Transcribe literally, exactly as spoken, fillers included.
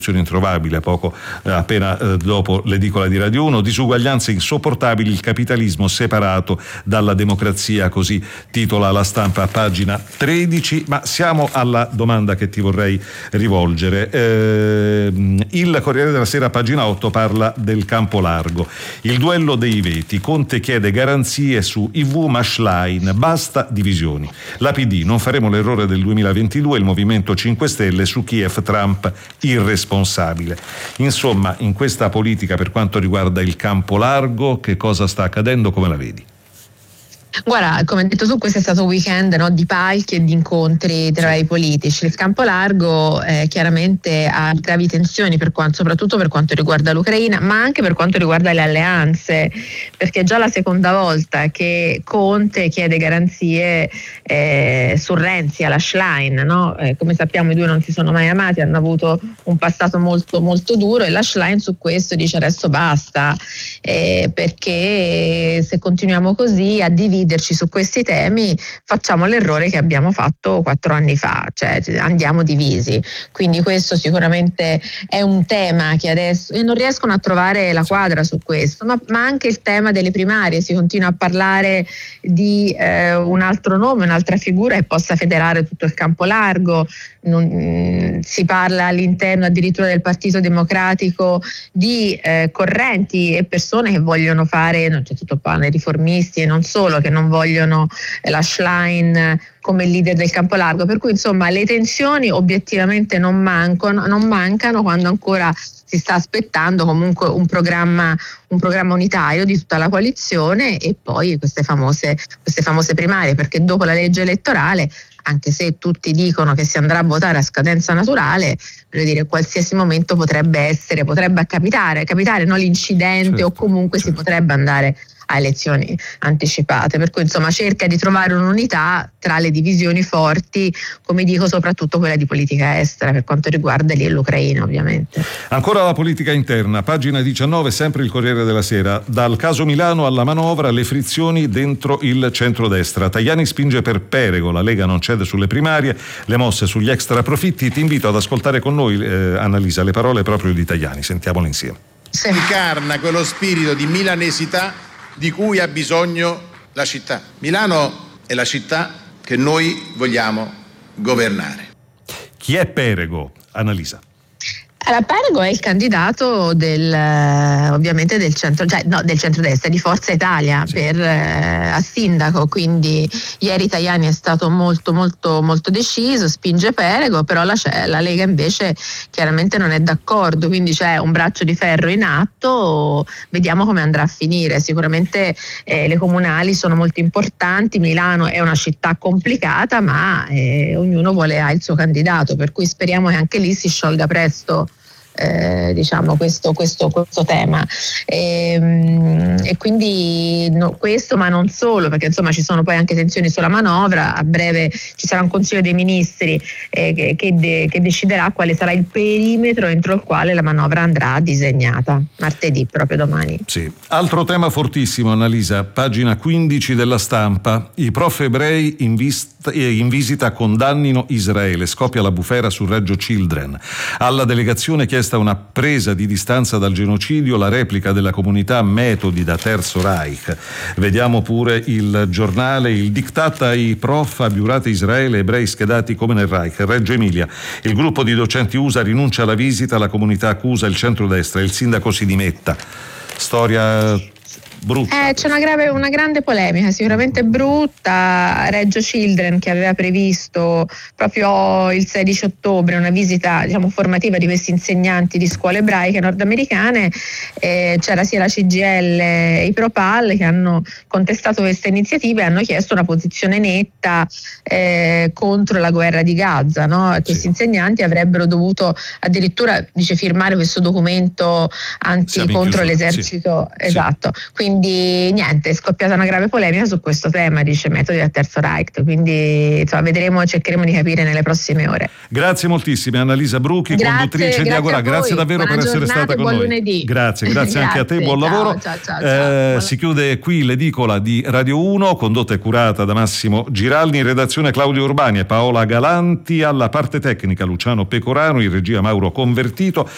introvabile poco eh, appena eh, dopo l'edicola di Radio uno, disuguaglianze insopportabili, il capitalismo separato dalla democrazia, così titola La Stampa a pagina tredici. Ma siamo alla domanda che ti vorrei rivolgere. Eh, il Corriere della Sera a pagina otto parla del campo largo, il duello dei veti, Conte chiede garanzie su I V ma Schlein, basta divisioni, la P D non faremo l'errore del duemilaventidue, il Movimento cinque Stelle su Kiev, Trump irresponsabile. Insomma, in questa politica per quanto riguarda il campo largo, che cosa sta accadendo, come la vedi? Guarda, come hai detto tu, questo è stato un weekend, no, di palchi e di incontri tra i politici. Il campo largo eh, chiaramente ha gravi tensioni, per quanto, soprattutto per quanto riguarda l'Ucraina, ma anche per quanto riguarda le alleanze, perché è già la seconda volta che Conte chiede garanzie eh, su Renzi alla Schlein, no? Eh, come sappiamo i due non si sono mai amati, hanno avuto un passato molto molto duro, e la Schlein su questo dice adesso basta, eh, perché se continuiamo così a dividere su questi temi facciamo l'errore che abbiamo fatto quattro anni fa, cioè andiamo divisi. Quindi questo sicuramente è un tema che adesso e non riescono a trovare la quadra su questo, ma, ma anche il tema delle primarie, si continua a parlare di eh, un altro nome, un'altra figura che possa federare tutto il campo largo. Non, mh, si parla all'interno addirittura del Partito Democratico di eh, correnti e persone che vogliono fare, non c'è tutto qua, nei riformisti e non solo, che non vogliono la Schlein come leader del campo largo, per cui insomma le tensioni obiettivamente non mancano, non mancano quando ancora si sta aspettando comunque un programma, un programma unitario di tutta la coalizione e poi queste famose, queste famose primarie, perché dopo la legge elettorale, anche se tutti dicono che si andrà a votare a scadenza naturale, voglio dire, qualsiasi momento potrebbe essere, potrebbe capitare, capitare no, l'incidente, certo, o comunque certo. Si potrebbe andare a elezioni anticipate, per cui insomma cerca di trovare un'unità tra le divisioni forti, come dico, soprattutto quella di politica estera per quanto riguarda lì l'Ucraina ovviamente. Ancora la politica interna, pagina diciannove, sempre il Corriere della Sera, dal caso Milano alla manovra, le frizioni dentro il centrodestra, Tajani spinge per Perego, la Lega non cede sulle primarie, le mosse sugli extra profitti. Ti invito ad ascoltare con noi eh, Annalisa le parole proprio di Tajani, sentiamole insieme. Sì. Incarna quello spirito di milanesità di cui ha bisogno la città. Milano è la città che noi vogliamo governare. Chi è Perego, Annalisa? Allora, Perego è il candidato del ovviamente del centro, cioè, no, del centrodestra, di Forza Italia, sì, per eh, a sindaco, quindi ieri Tajani è stato molto molto molto deciso, spinge Perego, però la, la Lega invece chiaramente non è d'accordo, quindi c'è un braccio di ferro in atto, vediamo come andrà a finire. Sicuramente eh, le comunali sono molto importanti, Milano è una città complicata, ma eh, ognuno vuole ha il suo candidato, per cui speriamo che anche lì si sciolga presto Eh, diciamo questo, questo, questo tema e, e quindi no, questo, ma non solo, perché insomma ci sono poi anche tensioni sulla manovra. A breve ci sarà un Consiglio dei Ministri eh, che, che, de, che deciderà quale sarà il perimetro entro il quale la manovra andrà disegnata, martedì, proprio domani. Sì. Altro tema fortissimo, Annalisa, pagina quindici della Stampa, i prof ebrei in, vista, in visita condannino Israele, scoppia la bufera su Reggio Children, alla delegazione chiesta una presa di distanza dal genocidio, la replica della comunità metodi da Terzo Reich. Vediamo pure il giornale, il diktat ai prof, abiurate Israele, ebrei schedati come nel Reich. Reggio Emilia, il gruppo di docenti U S A rinuncia alla visita, la comunità accusa il centrodestra e il sindaco si dimetta. Storia brutta. Eh, c'è una, grave, una grande polemica, sicuramente brutta. Reggio Children, che aveva previsto proprio il sedici ottobre una visita, diciamo, formativa di questi insegnanti di scuole ebraiche nordamericane, eh, c'era sia la C G I L e i Propal che hanno contestato questa iniziativa e hanno chiesto una posizione netta eh, contro la guerra di Gaza, no? Questi sì. insegnanti avrebbero dovuto addirittura, dice, firmare questo documento anti Siamo contro l'esercito, sì. esatto. Quindi Quindi niente, è scoppiata una grave polemica su questo tema, dice metodi da Terzo Reich, quindi insomma, vedremo, cercheremo di capire nelle prossime ore. Grazie moltissime Annalisa Bruchi, grazie, conduttrice grazie di Agora, grazie davvero buona per essere stata con buon noi. Lunedì. Grazie, grazie, grazie anche a te, buon ciao, lavoro. Ciao, ciao, ciao, eh, si chiude qui l'edicola di Radio uno, condotta e curata da Massimo Giraldi, in redazione Claudio Urbani e Paola Galanti, alla parte tecnica Luciano Pecoraro, in regia Mauro Convertito.